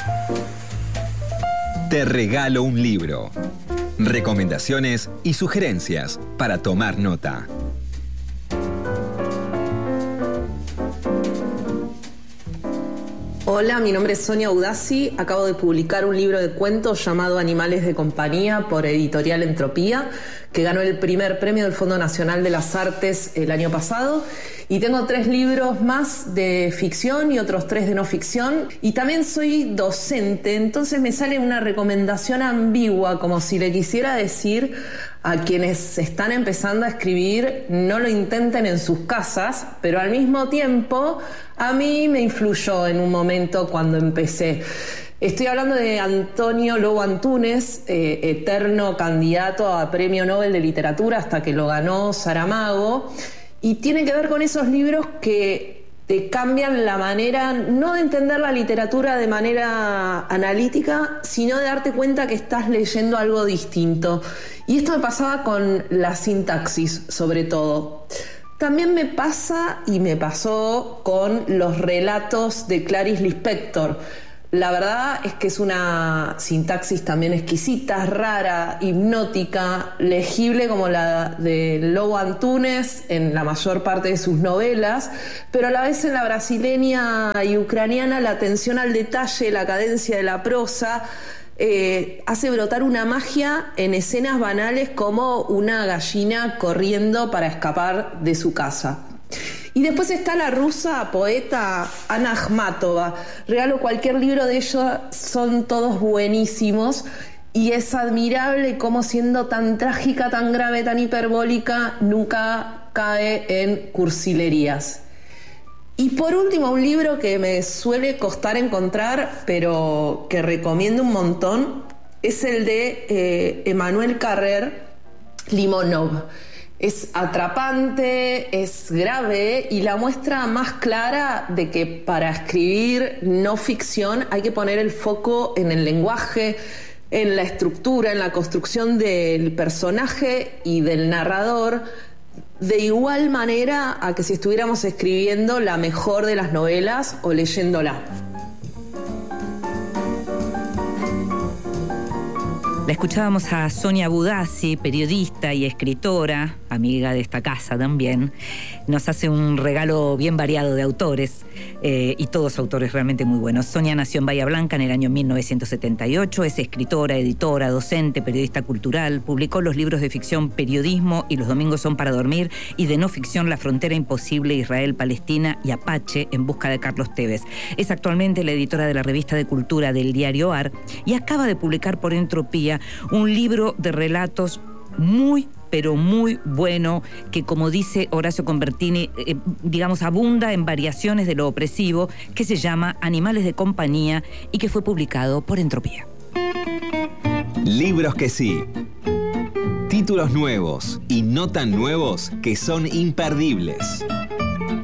Te regalo un libro. Recomendaciones y sugerencias para tomar nota. Hola, mi nombre es Sonia Udasi. Acabo de publicar un libro de cuentos llamado Animales de Compañía por Editorial Entropía, que ganó el primer premio del Fondo Nacional de las Artes el año pasado. Y tengo 3 libros más de ficción y otros 3 de no ficción. Y también soy docente, entonces me sale una recomendación ambigua, como si le quisiera decir a quienes están empezando a escribir, no lo intenten en sus casas, pero al mismo tiempo a mí me influyó en un momento cuando empecé. Estoy hablando de Antonio Lobo Antunes, eterno candidato a Premio Nobel de Literatura hasta que lo ganó Saramago, y tiene que ver con esos libros que te cambian la manera, no de entender la literatura de manera analítica, sino de darte cuenta que estás leyendo algo distinto. Y esto me pasaba con la sintaxis, sobre todo. También me pasa y me pasó con los relatos de Clarice Lispector. La verdad es que es una sintaxis también exquisita, rara, hipnótica, legible como la de Lobo Antunes en la mayor parte de sus novelas, pero a la vez en la brasileña y ucraniana la atención al detalle, la cadencia de la prosa, hace brotar una magia en escenas banales como una gallina corriendo para escapar de su casa. Y después está la rusa poeta Anna Akhmatova. Regalo cualquier libro de ella, son todos buenísimos. Y es admirable cómo, siendo tan trágica, tan grave, tan hiperbólica, nunca cae en cursilerías. Y por último, un libro que me suele costar encontrar, pero que recomiendo un montón, es el de Emmanuel Carrère, Limonov. Es atrapante, es grave y la muestra más clara de que para escribir no ficción hay que poner el foco en el lenguaje, en la estructura, en la construcción del personaje y del narrador, de igual manera a que si estuviéramos escribiendo la mejor de las novelas o leyéndola. La escuchábamos a Sonia Udasi, periodista y escritora, amiga de esta casa también. Nos hace un regalo bien variado de autores, y todos autores realmente muy buenos. Sonia nació en Bahía Blanca en el año 1978, es escritora, editora, docente, periodista cultural, publicó los libros de ficción Periodismo y Los domingos son para dormir, y de no ficción La frontera imposible, Israel-Palestina y Apache en busca de Carlos Tevez. Es actualmente la editora de la revista de cultura del diario AR y acaba de publicar por Entropía un libro de relatos muy, pero muy bueno, que, como dice Horacio Convertini, abunda en variaciones de lo opresivo, que se llama Animales de Compañía y que fue publicado por Entropía. Libros que sí. Títulos nuevos y no tan nuevos que son imperdibles.